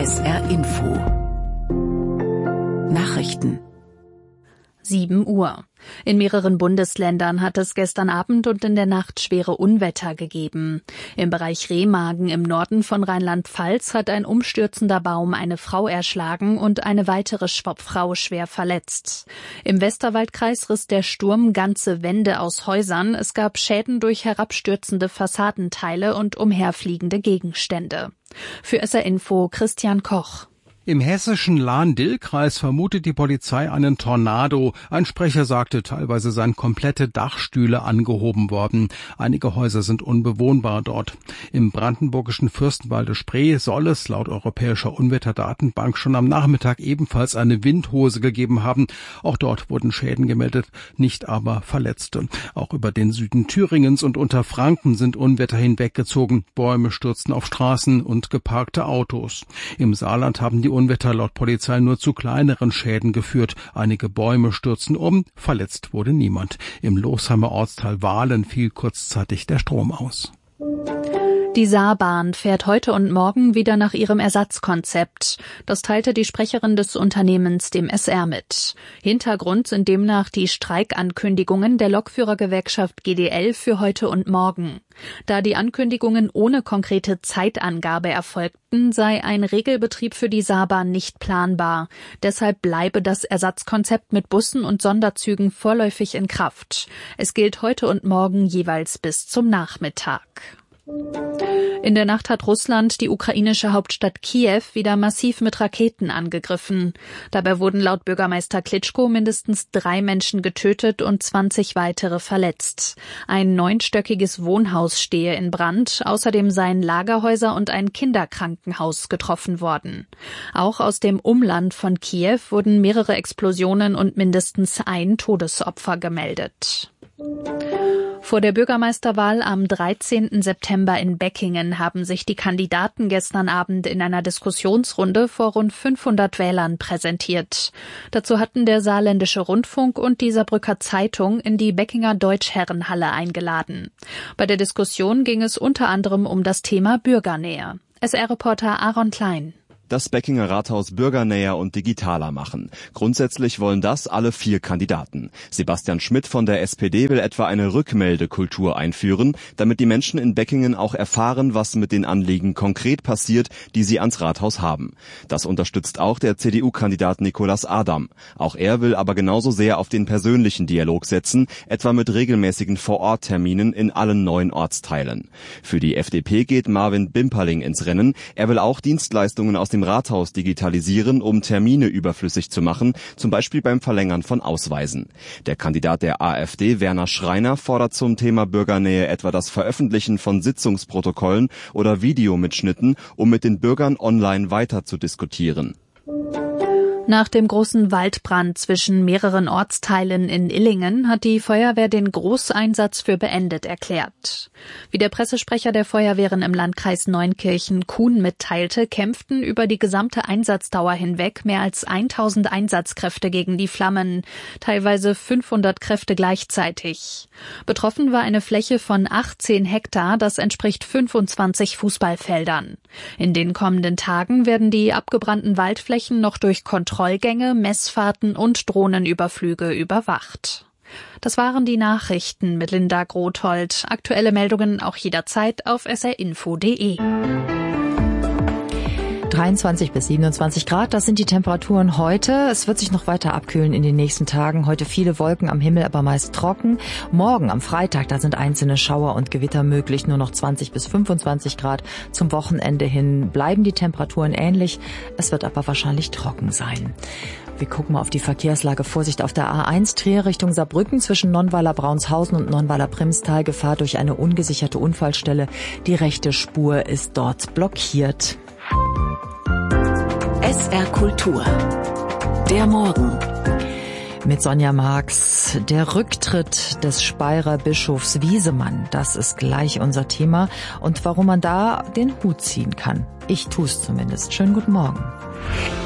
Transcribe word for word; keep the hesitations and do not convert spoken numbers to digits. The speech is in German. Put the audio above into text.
S R Info Nachrichten. sieben Uhr. In mehreren Bundesländern hat es gestern Abend und in der Nacht schwere Unwetter gegeben. Im Bereich Remagen im Norden von Rheinland-Pfalz hat ein umstürzender Baum eine Frau erschlagen und eine weitere Frau schwer verletzt. Im Westerwaldkreis riss der Sturm ganze Wände aus Häusern. Es gab Schäden durch herabstürzende Fassadenteile und umherfliegende Gegenstände. Für S R Info Christian Koch. Im hessischen Lahn-Dill-Kreis vermutet die Polizei einen Tornado. Ein Sprecher sagte, teilweise seien komplette Dachstühle angehoben worden. Einige Häuser sind unbewohnbar dort. Im brandenburgischen Fürstenwalde-Spree soll es laut Europäischer Unwetterdatenbank schon am Nachmittag ebenfalls eine Windhose gegeben haben. Auch dort wurden Schäden gemeldet, nicht aber Verletzte. Auch über den Süden Thüringens und Unterfranken sind Unwetter hinweggezogen. Bäume stürzten auf Straßen und geparkte Autos. Im Saarland haben die Unwetter laut Polizei nur zu kleineren Schäden geführt. Einige Bäume stürzten um, verletzt wurde niemand. Im Losheimer Ortsteil Wahlen fiel kurzzeitig der Strom aus. Die Saarbahn fährt heute und morgen wieder nach ihrem Ersatzkonzept. Das teilte die Sprecherin des Unternehmens dem S R mit. Hintergrund sind demnach die Streikankündigungen der Lokführergewerkschaft G D L für heute und morgen. Da die Ankündigungen ohne konkrete Zeitangabe erfolgten, sei ein Regelbetrieb für die Saarbahn nicht planbar. Deshalb bleibe das Ersatzkonzept mit Bussen und Sonderzügen vorläufig in Kraft. Es gilt heute und morgen jeweils bis zum Nachmittag. In der Nacht hat Russland die ukrainische Hauptstadt Kiew wieder massiv mit Raketen angegriffen. Dabei wurden laut Bürgermeister Klitschko mindestens drei Menschen getötet und zwanzig weitere verletzt. Ein neunstöckiges Wohnhaus stehe in Brand. Außerdem seien Lagerhäuser und ein Kinderkrankenhaus getroffen worden. Auch aus dem Umland von Kiew wurden mehrere Explosionen und mindestens ein Todesopfer gemeldet. Vor der Bürgermeisterwahl am dreizehnten September in Beckingen haben sich die Kandidaten gestern Abend in einer Diskussionsrunde vor rund fünfhundert Wählern präsentiert. Dazu hatten der Saarländische Rundfunk und die Saarbrücker Zeitung in die Beckinger Deutschherrenhalle eingeladen. Bei der Diskussion ging es unter anderem um das Thema Bürgernähe. S R-Reporter Aaron Klein. Das Beckinger Rathaus bürgernäher und digitaler machen. Grundsätzlich wollen das alle vier Kandidaten. Sebastian Schmidt von der S P D will etwa eine Rückmeldekultur einführen, damit die Menschen in Beckingen auch erfahren, was mit den Anliegen konkret passiert, die sie ans Rathaus haben. Das unterstützt auch der C D U-Kandidat Nicolas Adam. Auch er will aber genauso sehr auf den persönlichen Dialog setzen, etwa mit regelmäßigen Vor-Ort-Terminen in allen neuen Ortsteilen. Für die F D P geht Marvin Bimperling ins Rennen. Er will auch Dienstleistungen aus dem Rathaus digitalisieren, um Termine überflüssig zu machen, zum Beispiel beim Verlängern von Ausweisen. Der Kandidat der AfD, Werner Schreiner, fordert zum Thema Bürgernähe etwa das Veröffentlichen von Sitzungsprotokollen oder Videomitschnitten, um mit den Bürgern online weiter zu diskutieren. Nach dem großen Waldbrand zwischen mehreren Ortsteilen in Illingen hat die Feuerwehr den Großeinsatz für beendet erklärt. Wie der Pressesprecher der Feuerwehren im Landkreis Neunkirchen-Kuhn mitteilte, kämpften über die gesamte Einsatzdauer hinweg mehr als tausend Einsatzkräfte gegen die Flammen, teilweise fünfhundert Kräfte gleichzeitig. Betroffen war eine Fläche von achtzehn Hektar, das entspricht fünfundzwanzig Fußballfeldern. In den kommenden Tagen werden die abgebrannten Waldflächen noch durch Kontrollen Kontrollgänge, Messfahrten und Drohnenüberflüge überwacht. Das waren die Nachrichten mit Linda Grothold. Aktuelle Meldungen auch jederzeit auf s r info punkt d e. dreiundzwanzig bis siebenundzwanzig Grad, das sind die Temperaturen heute. Es wird sich noch weiter abkühlen in den nächsten Tagen. Heute viele Wolken am Himmel, aber meist trocken. Morgen am Freitag, da sind einzelne Schauer und Gewitter möglich, nur noch zwanzig bis fünfundzwanzig Grad. Zum Wochenende hin bleiben die Temperaturen ähnlich. Es wird aber wahrscheinlich trocken sein. Wir gucken mal auf die Verkehrslage. Vorsicht auf der A eins, Trier Richtung Saarbrücken zwischen Nonnweiler-Braunsthausen und Nonnweiler-Primstal. Gefahr durch eine ungesicherte Unfallstelle. Die rechte Spur ist dort blockiert. S R Kultur. Der Morgen. Mit Sonja Marx. Der Rücktritt des Speyerer Bischofs Wiesemann, das ist gleich unser Thema. Und warum man da den Hut ziehen kann. Ich tu's zumindest. Schönen guten Morgen.